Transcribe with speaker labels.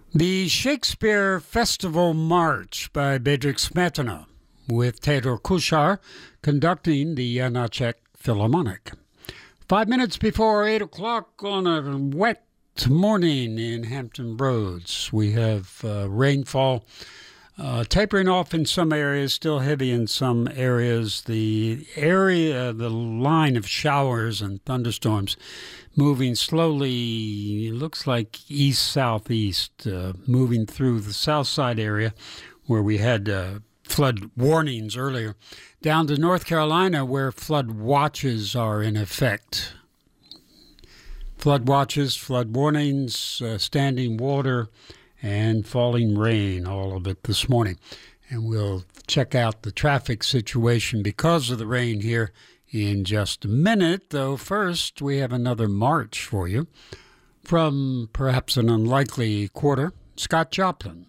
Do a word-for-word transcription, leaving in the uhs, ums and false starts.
Speaker 1: The Shakespeare Festival March by Bedřich Smetana, with Theodor Kuchar conducting the Janáček Philharmonic. Five minutes before eight o'clock on a wet morning in Hampton Roads, we have uh, rainfall uh, tapering off in some areas, still heavy in some areas. The area, the line of showers and thunderstorms moving slowly, it looks like east-southeast, uh, moving through the south side area where we had uh, flood warnings earlier, down to North Carolina where flood watches are in effect. Flood watches, flood warnings, uh, standing water, and falling rain, all of it this morning. And we'll check out the traffic situation because of the rain here in just a minute, though first we have another march for you from perhaps an unlikely quarter, Scott Joplin.